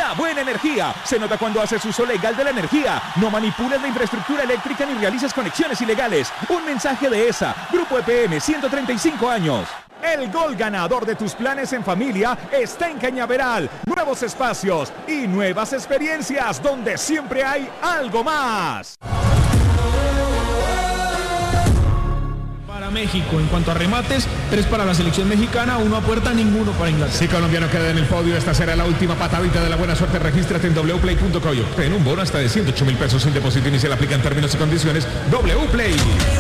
La buena energía se nota cuando haces uso legal de la energía. No manipules la infraestructura eléctrica ni realices conexiones ilegales. Un mensaje de ESA, Grupo EPM, 135 años. El gol ganador de tus planes en familia está en Cañaveral. Nuevos espacios y nuevas experiencias donde siempre hay algo más. Para México, en cuanto a remates, 3 para la selección mexicana, 1 a puerta, ninguno para Inglaterra. Si colombiano queda en el podio, esta será la última patadita de la buena suerte. Regístrate en wplay.co. Ten un bono hasta de 108,000 pesos sin depósito inicial. Aplican términos y condiciones. Wplay.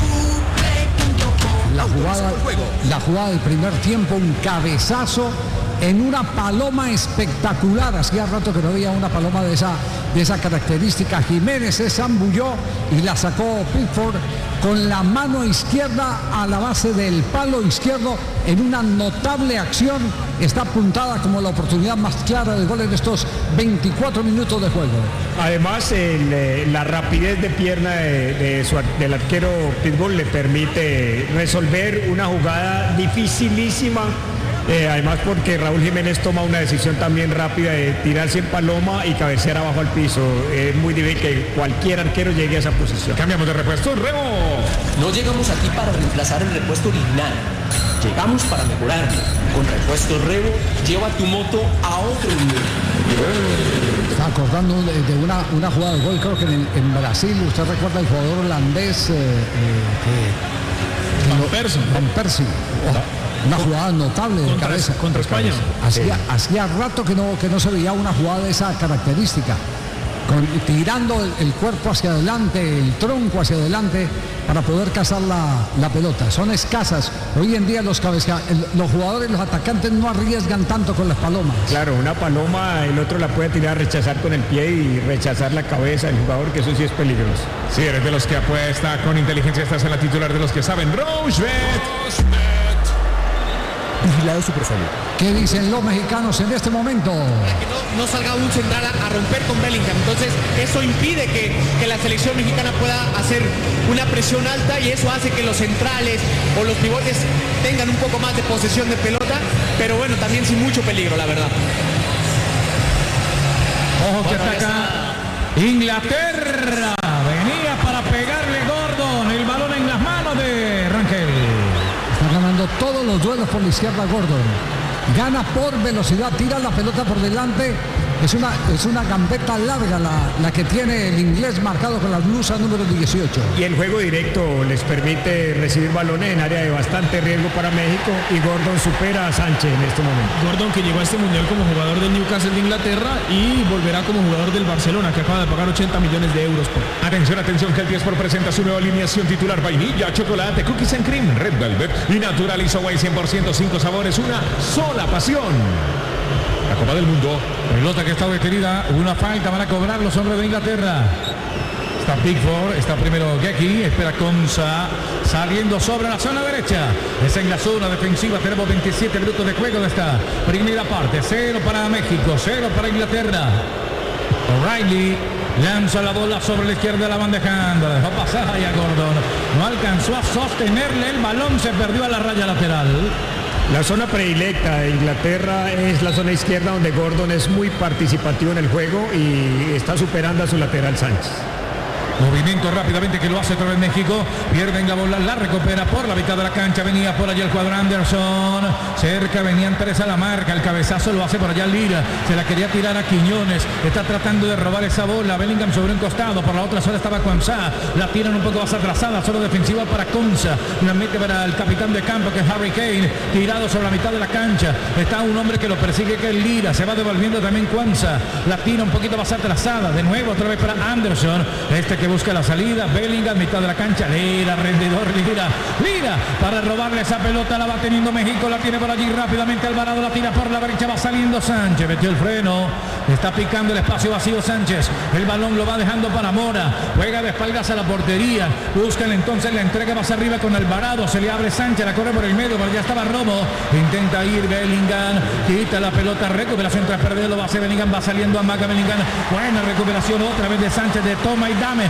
La jugada del primer tiempo, un cabezazo en una paloma espectacular. Hacía rato que no había una paloma de esa característica. Jiménez se zambulló y la sacó Pickford con la mano izquierda a la base del palo izquierdo en una notable acción. Está apuntada como la oportunidad más clara de gol en estos 24 minutos de juego. Además, la rapidez de pierna del arquero Pitbull le permite resolver una jugada dificilísima. Además porque Raúl Jiménez toma una decisión también rápida de tirarse en paloma y cabecear abajo al piso. Es muy difícil que cualquier arquero llegue a esa posición. Cambiamos de repuesto, Remo. No llegamos aquí para reemplazar el repuesto original. Llegamos para mejorarlo. Con Repuestos Revo, lleva tu moto a otro nivel. Está acordando de una jugada de gol, creo que en Brasil. ¿Usted recuerda el jugador holandés Van Persie? Una jugada notable de cabeza. Contra España. Hacía rato que no se veía una jugada de esa característica. Tirando el cuerpo hacia adelante, el tronco hacia adelante, para poder cazar la pelota. Son escasas. Hoy en día los jugadores, los atacantes no arriesgan tanto con las palomas. Claro, una paloma el otro la puede tirar, rechazar con el pie y rechazar la cabeza del jugador, que eso sí es peligroso. Si eres de los que apuesta con inteligencia, estás en la titular de los que saben. Rochebet. Vigilado Supersalud. ¿Qué dicen los mexicanos en este momento? Para que no salga un central a romper con Bellingham. Entonces eso impide que la selección mexicana pueda hacer una presión alta y eso hace que los centrales o los pivotes tengan un poco más de posesión de pelota, pero bueno, también sin mucho peligro, la verdad. Ojo que ataca Inglaterra. Venía para pegarle Gordon. El balón en las manos de Rangel. Está ganando todos los duelos por la izquierda Gordon. Gana por velocidad, tira la pelota por delante. Es una gambeta larga la que tiene el inglés marcado con la blusa número 18. Y el juego directo les permite recibir balones en área de bastante riesgo para México y Gordon supera a Sánchez en este momento. Gordon, que llegó a este mundial como jugador del Newcastle de Inglaterra y volverá como jugador del Barcelona, que acaba de pagar 80 millones de euros por. Atención, que el 10 por presenta su nueva alineación titular: vainilla, chocolate, cookies and cream, red velvet y natural Isoway 100%, 5 sabores, una sola pasión. La Copa del Mundo. Pelota que está detenida. Una falta van a cobrar los hombres de Inglaterra. Está Pickford, está primero Geki, espera Konsa, saliendo sobre la zona derecha. Es en la zona defensiva. Tenemos 27 minutos de juego de esta primera parte. 0 para México, 0 para Inglaterra. O'Reilly lanza la bola sobre la izquierda, la van dejando. Dejó pasar ahí a Gordon. No alcanzó a sostenerle el balón, se perdió a la raya lateral. La zona predilecta de Inglaterra es la zona izquierda, donde Gordon es muy participativo en el juego y está superando a su lateral Sánchez. Movimiento rápidamente que lo hace otra vez México. Pierden la bola, la recupera por la mitad de la cancha. Venía por allá el cuadro Anderson. Cerca venían 3 a la marca. El cabezazo lo hace por allá Lira. Se la quería tirar a Quiñones. Está tratando de robar esa bola. Bellingham sobre un costado. Por la otra zona estaba Konsa. La tiran un poco más atrasada. Solo defensiva para Konsa. La mete para el capitán de campo, que es Harry Kane. Tirado sobre la mitad de la cancha. Está un hombre que lo persigue, que es Lira. Se va devolviendo también Konsa. La tira un poquito más atrasada. De nuevo otra vez para Anderson. Este que busca la salida. Bellingham, mitad de la cancha. Lira, rendidor, Lira para robarle esa pelota. La va teniendo México. La tiene por allí rápidamente Alvarado. La tira por la derecha. Va saliendo Sánchez. Metió el freno. Está picando el espacio vacío Sánchez. El balón lo va dejando para Mora. Juega de espaldas a la portería. Buscan entonces la entrega más arriba con Alvarado. Se le abre Sánchez. La corre por el medio. Pero ya estaba Romo. Intenta ir Bellingham. Quita la pelota. Recuperación tras perder. Lo va a hacer Bellingham. Va saliendo a Maca Bellingham. Buena recuperación otra vez de Sánchez. De toma y dame.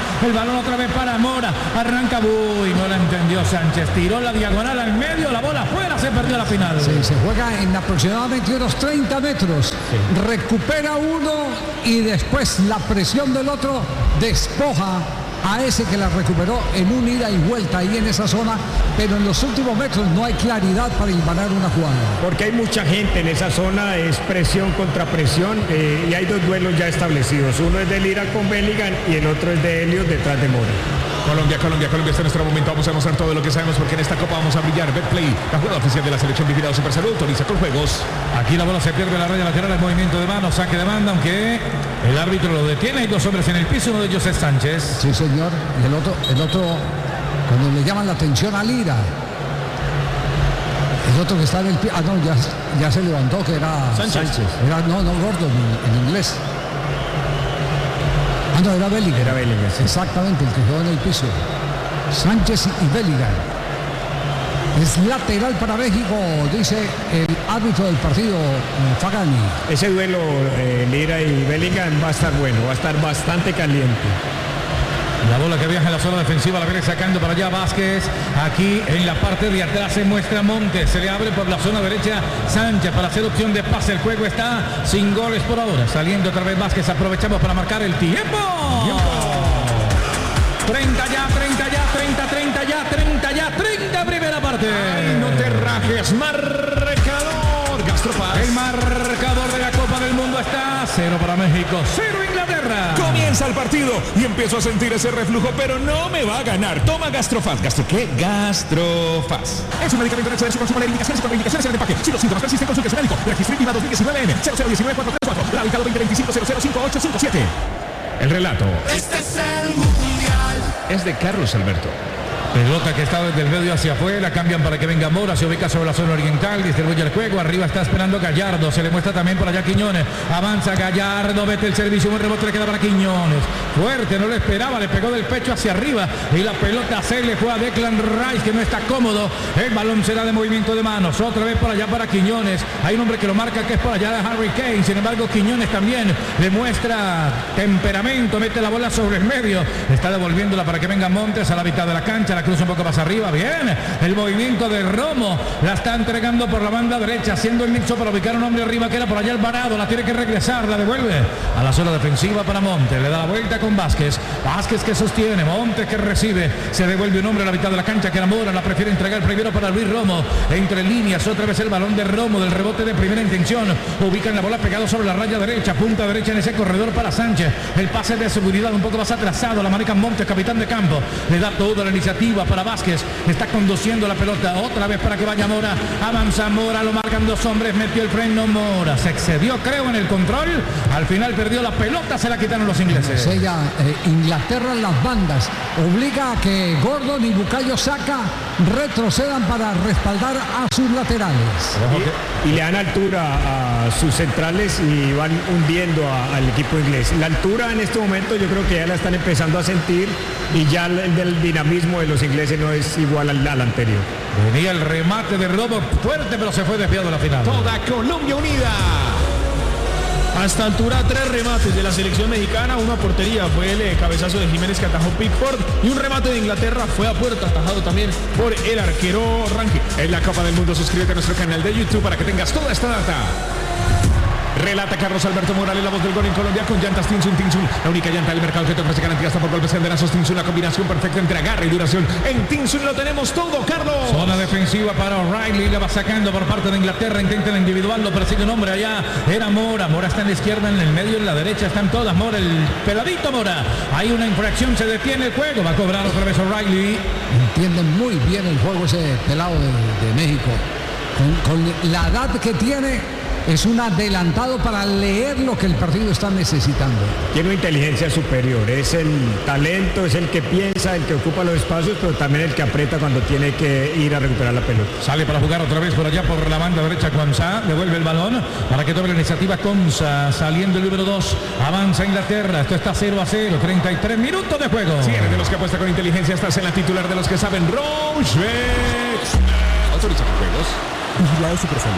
El balón otra vez para Mora. Arranca, uy, no la entendió Sánchez. Tiró la diagonal al medio, la bola afuera, se perdió la final. Sí, se juega en aproximadamente unos 30 metros. Sí. Recupera uno y después la presión del otro despoja a ese que la recuperó en un ida y vuelta ahí en esa zona, pero en los últimos metros no hay claridad para hilvanar una jugada. Porque hay mucha gente en esa zona, es presión contra presión, y hay dos duelos ya establecidos. Uno es de Lira con Bellingham y el otro es de Helios detrás de Mora. Colombia, está en nuestro momento. Vamos a demostrar todo lo que sabemos porque en esta Copa vamos a brillar. Betplay, la jugada oficial de la selección Vigilado Supersalud, autoriza con juegos. Aquí la bola se pierde la raya lateral, el movimiento de mano, saque de banda, aunque el árbitro lo detiene. Hay dos hombres en el piso, uno de ellos es Sánchez. Sí, señor. Y el otro, cuando le llaman la atención a Lira. El otro que está en el pie. Ah, no, ya se levantó, que era Sánchez. Era, no, Gordon en inglés. Ah, no, era Bellingham. Era Bellingham, sí. Exactamente, el que quedó en el piso. Sánchez y Bellingham. Es lateral para México, dice el árbitro del partido, Fagani. Ese duelo, Lira y Bellingham, va a estar bueno, va a estar bastante caliente. La bola que viaja en la zona defensiva, la viene sacando para allá Vázquez. Aquí en la parte de atrás se muestra Montes. Se le abre por la zona derecha Sánchez para hacer opción de pase. El juego está sin goles por ahora. Saliendo otra vez Vázquez. Aprovechamos para marcar el tiempo. 30 ya, primera parte. Ay, no te rajes, marcador. Gastrofaz. El marcador de la Copa del Mundo está 0 para México, 0 Inglaterra. Comienza el partido y empiezo a sentir ese reflujo, pero no me va a ganar. Toma Gastrofaz. ¿Gastro qué? Gastrofaz. Es un medicamento de su consumo de indicaciones y contraindicaciones en el empaque. Si los síntomas persisten, consulte a su médico. Registro IVA 2019 N 0019-434. Radicado 2025-005887. El relato. Este es el mundial. Es de Carlos Alberto. Pelota que está desde el medio hacia afuera, cambian para que venga Mora, se ubica sobre la zona oriental, distribuye el juego, arriba está esperando Gallardo, se le muestra también por allá Quiñones, avanza Gallardo, mete el servicio, un rebote le queda para Quiñones, fuerte, no lo esperaba, le pegó del pecho hacia arriba y la pelota se le fue a Declan Rice, que no está cómodo, el balón será de movimiento de manos, otra vez por allá para Quiñones, hay un hombre que lo marca que es por allá de Harry Kane, sin embargo Quiñones también le muestra temperamento, mete la bola sobre el medio, está devolviéndola para que venga Montes a la mitad de la cancha, la cruza un poco más arriba, bien, el movimiento de Romo, la está entregando por la banda derecha, haciendo el nixo para ubicar a un hombre arriba que era por allá Alvarado, la tiene que regresar, la devuelve a la zona defensiva para Montes, le da la vuelta con Vázquez que sostiene, Montes que recibe, se devuelve un hombre a la mitad de la cancha que era Mora, la prefiere entregar primero para Luis Romo, entre líneas, otra vez el balón de Romo, del rebote de primera intención, ubican la bola pegado sobre la raya derecha, punta derecha en ese corredor para Sánchez, el pase de seguridad un poco más atrasado, la maneja Montes, capitán de campo, le da toda la iniciativa para Vázquez, está conduciendo la pelota otra vez para que vaya Mora, avanza Mora, lo marcan dos hombres, metió el freno Mora, se excedió creo en el control, al final perdió la pelota, se la quitaron los ingleses. Ella, Inglaterra en las bandas, obliga a que Gordon y Bukayo Saka retrocedan para respaldar a sus laterales. Y le dan altura a sus centrales y van hundiendo al equipo inglés. La altura en este momento yo creo que ya la están empezando a sentir y ya el dinamismo de los ingleses no es igual al anterior. Venía el remate de Robo fuerte, pero se fue desviado a la final. Toda Colombia unida. Hasta altura 3 remates de la selección mexicana, una portería fue el cabezazo de Jiménez que atajó Pickford y un remate de Inglaterra fue a puerta, atajado también por el arquero Rangel. En la Copa del Mundo suscríbete a nuestro canal de YouTube para que tengas toda esta data. Relata Carlos Alberto Morales, la voz del gol en Colombia con llantas Tinsun, la única llanta del mercado que te ofrece garantía hasta por golpes calderazos. Tinsun, la combinación perfecta entre agarre y duración. En Tinsun lo tenemos todo, Carlos. Zona defensiva para O'Reilly, le va sacando por parte de Inglaterra, intenta el individual, lo persigue un hombre allá, era Mora, Mora está en la izquierda, en el medio, en la derecha están todas, Mora, el peladito Mora, hay una infracción, se detiene el juego, va a cobrar otra vez O'Reilly. Entienden muy bien el juego ese pelado de México, con la edad que tiene. Es un adelantado para leer lo que el partido está necesitando. Tiene una inteligencia superior, es el talento, es el que piensa, el que ocupa los espacios, pero también el que aprieta cuando tiene que ir a recuperar la pelota. Sale para jugar otra vez por allá por la banda derecha Konsa, devuelve el balón para que tome la iniciativa Konsa, saliendo el número 2, avanza Inglaterra, esto está 0-0, 33 minutos de juego. Si eres de los que apuesta con inteligencia, estás en la titular de los que saben, Rochex. Autoriza juegos. Vigilado Supersalud.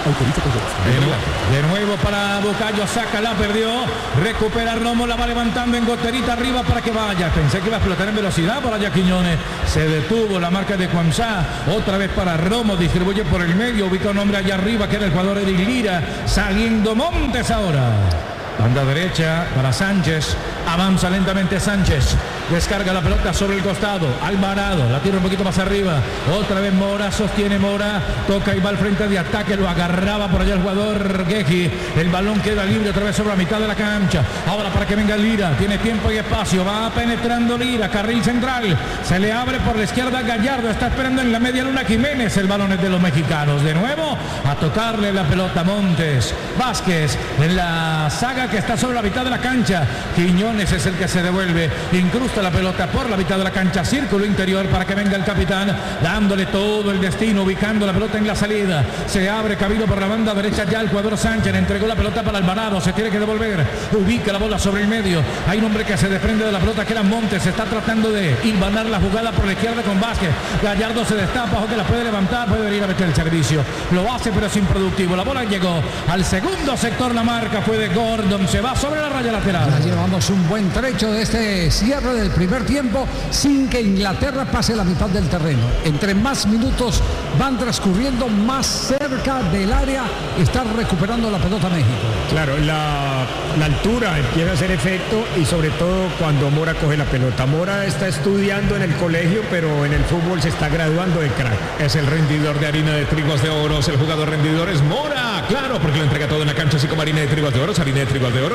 De nuevo para Bucayo, saca, la perdió, recupera Romo, la va levantando en goterita arriba para que vaya. Pensé que iba a explotar en velocidad por allá Quiñones. Se detuvo la marca de Cuamsá. Otra vez para Romo, distribuye por el medio, ubica un hombre allá arriba que era el jugador Eric Lira. Saliendo Montes ahora. Banda derecha para Sánchez. Avanza lentamente Sánchez. Descarga la pelota sobre el costado. Alvarado. La tira un poquito más arriba. Otra vez Mora. Sostiene Mora. Toca y va al frente de ataque. Lo agarraba por allá el jugador Gueji. El balón queda libre otra vez sobre la mitad de la cancha. Ahora para que venga Lira. Tiene tiempo y espacio. Va penetrando Lira. Carril central. Se le abre por la izquierda Gallardo. Está esperando en la media luna Jiménez. El balón es de los mexicanos. De nuevo a tocarle la pelota Montes. Vázquez en la saga que está sobre la mitad de la cancha. Quiñones es el que se devuelve. Incrusta la pelota por la mitad de la cancha. Círculo interior para que venga el capitán. Dándole todo el destino. Ubicando la pelota en la salida. Se abre camino por la banda derecha ya el jugador Sánchez. Entregó la pelota para Alvarado. Se tiene que devolver. Ubica la bola sobre el medio. Hay un hombre que se desprende de la pelota que era Montes. Se está tratando de hilvanar la jugada por la izquierda con Vázquez. Gallardo se destapa. Ojo que la puede levantar. Puede venir a meter el servicio. Lo hace pero es improductivo. La bola llegó al segundo sector. La marca fue de Gordon. Se va sobre la raya lateral. Ya llevamos un buen trecho de este cierre del primer tiempo sin que Inglaterra pase la mitad del terreno. Entre más minutos van transcurriendo, más cerca del área está recuperando la pelota México. Claro, la altura empieza a hacer efecto y sobre todo cuando Mora coge la pelota. Mora está estudiando en el colegio, pero en el fútbol se está graduando de crack. Es el rendidor de harina de trigos de oros. El jugador rendidor es Mora. Claro, porque lo entrega todo en la cancha, así como harina de trigos de oros. Harina de trigos de oro.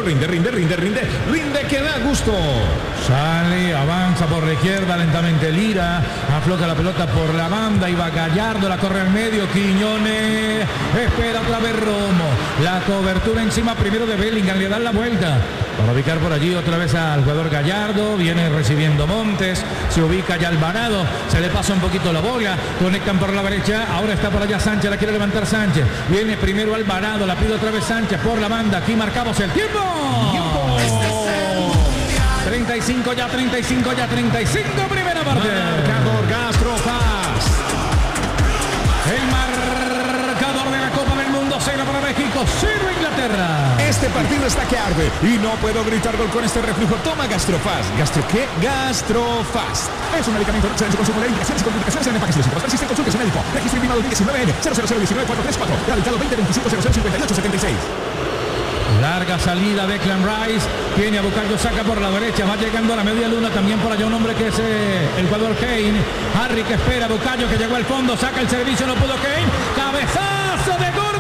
Rinde que da gusto. Sale, avanza por la izquierda lentamente Lira. Afloja la pelota por la banda. Y va Gallardo, la corre al medio. Quiñones. Espera otra vez Romo. La cobertura encima primero de Bellingham. Le dan la vuelta. Para ubicar por allí otra vez al jugador Gallardo. Viene recibiendo Montes. Se ubica ya Alvarado. Se le pasa un poquito la bola. Conectan por la derecha. Ahora está por allá Sánchez. La quiere levantar Sánchez. Viene primero Alvarado. La pide otra vez Sánchez por la banda. Aquí marcamos el tiempo. 35 ya, 35 primera parte. Marcador Gastrofast. El marcador de la Copa del Mundo, 0 para México, 0 Inglaterra. Este partido está que arde y no puedo gritar gol con este reflujo. Toma Gastrofast. ¿Gastro qué? Gastrofast. Es un medicamento de su consumo de indicaciones y complicaciones en empaques ilícitos. Persiste en consulta a su médico. Registro intimado 19N 000194434. Radicado 2025005876. Larga salida de Declan Rice. Tiene a Bucayo, saca por la derecha. Va llegando a la media luna. También por allá un hombre que es el jugador Kane. Harry que espera. Bucayo que llegó al fondo. Saca el servicio. No pudo Kane. Cabezazo de gol.